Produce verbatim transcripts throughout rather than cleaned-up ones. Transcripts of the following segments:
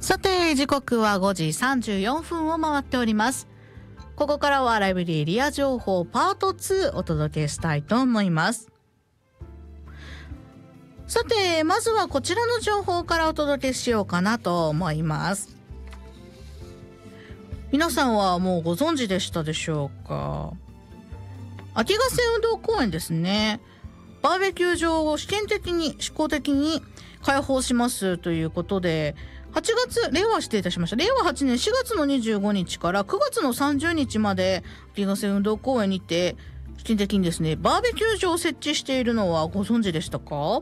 さて時刻はごじさんじゅうよんふんを回っております。ここからはライブリーリア情報パートツーお届けしたいと思います。さてまずはこちらの情報からお届けしようかなと思います。皆さんはもうご存知でしたでしょうか。秋ヶ瀬運動公園ですね、バーベキュー場を試験的に試行的に開放しますということで、はちがつ、令和失礼いたしました。令和はちねんしがつのにじゅうごにちからくがつのさんじゅうにちまで秋ヶ瀬運動公園にて試験的にですね、バーベキュー場を設置しているのはご存知でしたか？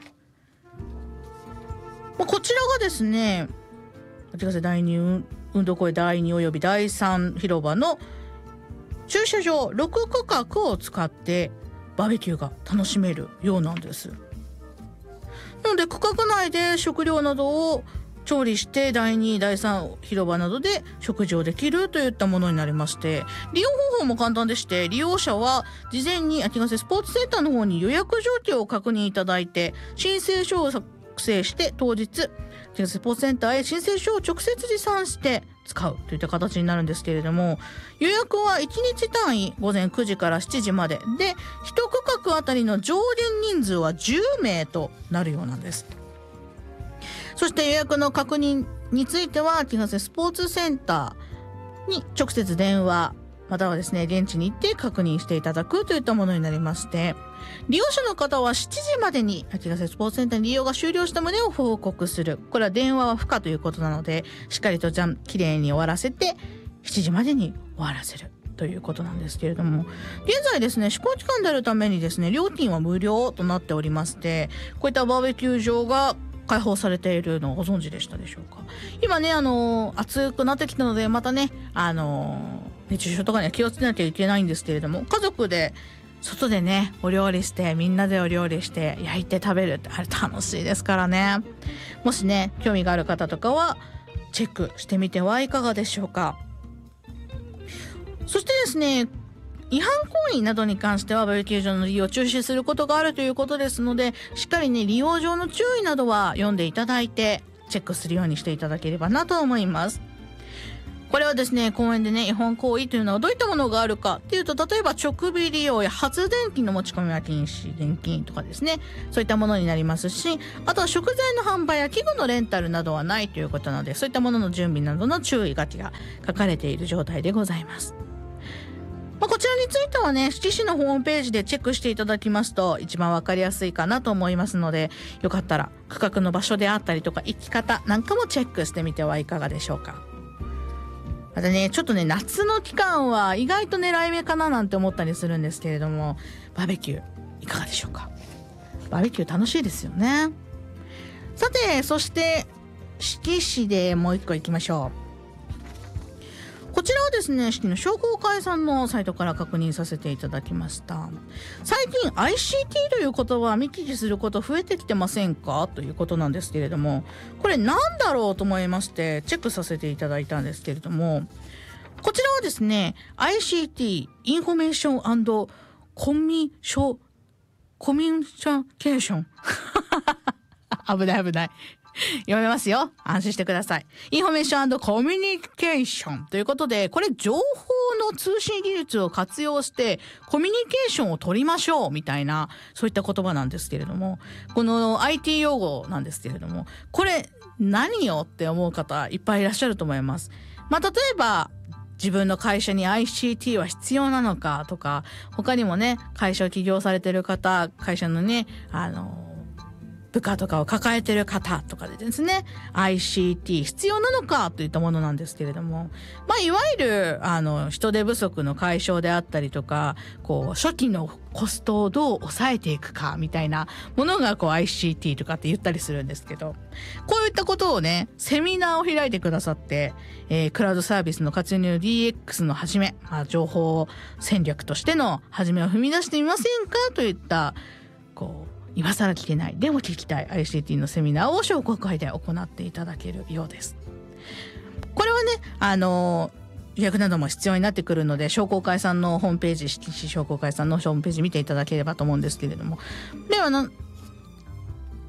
まあ、こちらがですね、秋ヶ瀬第二運動公園だいにおよびだいさん広場の駐車場ろくくかくを使ってバーベキューが楽しめるようなんです。なので区画内で食料などを調理してだいにだいさん広場などで食事をできるといったものになりまして、利用方法も簡単でして、利用者は事前に秋ヶ瀬スポーツセンターの方に予約状況を確認いただいて、申請書を作成して当日秋ヶ瀬スポーツセンターへ申請書を直接持参して使うといった形になるんですけれども、予約はいちにち単位ごぜんくじからしちじまでで、いち区画あたりの上限人数はじゅうめいとなるようなんです。そして予約の確認については秋ヶ瀬スポーツセンターに直接電話またはですね現地に行って確認していただくといったものになりまして、利用者の方はしちじまでに秋ヶ瀬スポーツセンターに利用が終了した旨を報告する。これは電話は不可ということなので、しっかりとじゃんきれいに終わらせてしちじまでに終わらせるということなんですけれども、現在ですね施行期間であるためにですね料金は無料となっておりまして、こういったバーベキュー場が開放されているのをご存知でしたでしょうか。今ねあの暑くなってきたので、またねあの熱中症とかには気をつけなきゃいけないんですけれども、家族で外でねお料理してみんなでお料理して焼いて食べるってあれ楽しいですからね。もしね興味がある方とかはチェックしてみてはいかがでしょうか。そしてですね違反行為などに関してはバーベキュー場の利用を中止することがあるということですので、しっかりね利用上の注意などは読んでいただいてチェックするようにしていただければなと思います。これはですね公園でね違反行為というのはどういったものがあるかっていうと、例えば直火利用や発電機の持ち込みは禁止、現金とかですね、そういったものになりますし、あとは食材の販売や器具のレンタルなどはないということなので、そういったものの準備などの注意書きが書かれている状態でございます。まあ、こちらについてはね志市のホームページでチェックしていただきますと一番わかりやすいかなと思いますので、よかったら区画の場所であったりとか行き方なんかもチェックしてみてはいかがでしょうか。またねちょっとね夏の期間は意外と狙い目かななんて思ったりするんですけれども、バーベキューいかがでしょうか。バーベキュー楽しいですよね。さてそして志木市でもう一個行きましょう。こちらはですね、市の商工会さんのサイトから確認させていただきました。最近 アイシーティー という言葉は見聞きすること増えてきてませんかということなんですけれども、これなんだろうと思いましてチェックさせていただいたんですけれども、こちらはですね アイシーティー インフォメーション&コミュショコミュニケーション危ない危ない読めますよ。安心してください。インフォメーション&コミュニケーションということで、これ情報の通信技術を活用してコミュニケーションを取りましょうみたいな、そういった言葉なんですけれども、この アイティー 用語なんですけれども、これ何よって思う方いっぱいいらっしゃると思います。まあ例えば自分の会社に アイシーティー は必要なのかとか、他にもね会社を起業されてる方、会社のねあの部下とかを抱えてる方とかでですね アイシーティー 必要なのかといったものなんですけれども、まあいわゆるあの人手不足の解消であったりとか、こう初期のコストをどう抑えていくかみたいなものがこう アイシーティー とかって言ったりするんですけど、こういったことをねセミナーを開いてくださって、えー、クラウドサービスの活用による ディーエックス の始め、まあ、情報戦略としての始めを踏み出してみませんかといったこう今更聞けないでも聞きたい アイシーティー のセミナーを商工会で行っていただけるようです。これはねあの予約なども必要になってくるので、商工会さんのホームページ、志木市商工会さんのホームページ見ていただければと思うんですけれども、ではな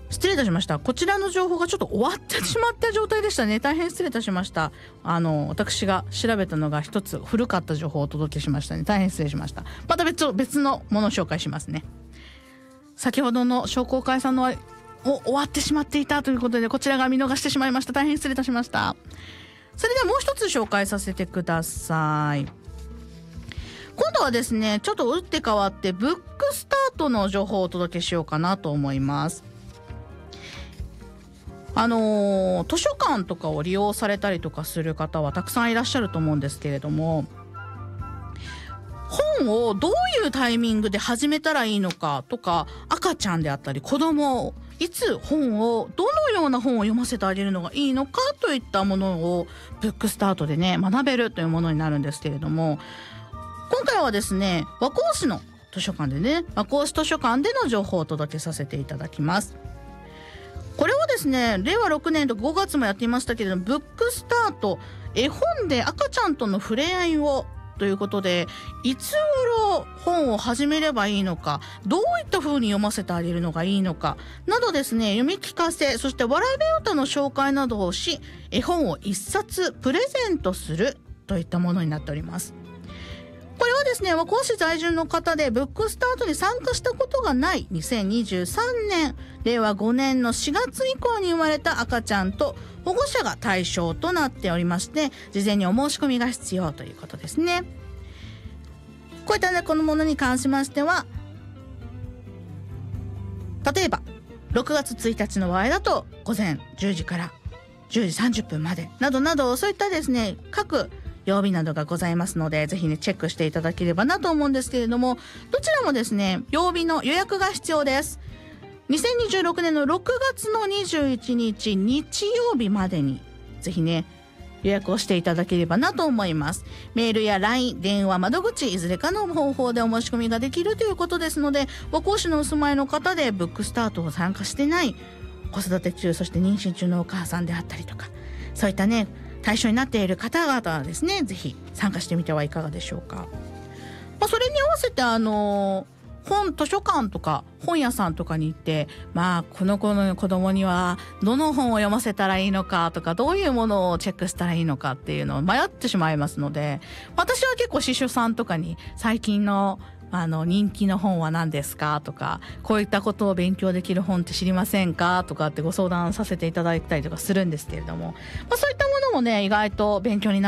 失礼いたしました。こちらの情報がちょっと終わってしまった状態でしたね。大変失礼いたしました。あの私が調べたのが一つ古かった情報をお届けしましたね。大変失礼しました。また別別のものを紹介しますね。先ほどの商工会さんのを終わってしまっていたということで、こちらが見逃してしまいました。大変失礼いたしました。それではもう一つ紹介させてください。今度はですね、ちょっと打って変わってブックスタートの情報をお届けしようかなと思います。あのー、図書館とかを利用されたりとかする方はたくさんいらっしゃると思うんですけれども、本をどういうタイミングで始めたらいいのかとか、赤ちゃんであったり子供いつ本をどのような本を読ませてあげるのがいいのかといったものをブックスタートでね学べるというものになるんですけれども、今回はですね和光市の図書館でね和光市図書館での情報をお届けさせていただきます。これはですねれいわろくねんとごがつもやっていましたけれども、ブックスタート絵本で赤ちゃんとの触れ合いをということで、いつ頃本を始めればいいのか、どういった風に読ませてあげるのがいいのかなどですね、読み聞かせ、そしてわらべ歌の紹介などをし、絵本を一冊プレゼントするといったものになっております。これはですね和光市在住の方でブックスタートに参加したことがないにせんにじゅうさんねんれいわごねんのしがつ以降に生まれた赤ちゃんと保護者が対象となっておりまして、事前にお申し込みが必要ということですね。こういった、ね、このものに関しましては、例えばろくがつついたちの場合だと午前じゅうじからじゅうじさんじゅっぷんまでなどなど、そういったですね各曜日などがございますので、ぜひねチェックしていただければなと思うんですけれども、どちらもですね曜日の予約が必要です。にせんにじゅうろくねんのろくがつのにじゅういちにち日曜日までにぜひね予約をしていただければなと思います。メールや ライン、電話、窓口いずれかの方法でお申し込みができるということですので、和光市のお住まいの方でブックスタートを参加してない子育て中、そして妊娠中のお母さんであったりとか、そういったね対象になっている方々はですねぜひ参加してみてはいかがでしょうか。まあ、それに合わせてあのー本図書館とか本屋さんとかに行って、まあこの子の子供にはどの本を読ませたらいいのかとか、どういうものをチェックしたらいいのかっていうのを迷ってしまいますので、私は結構司書さんとかに最近のあの人気の本は何ですかとか、こういったことを勉強できる本って知りませんかとかってご相談させていただいたりとかするんですけれども、まあ、そういったものもね意外と勉強にな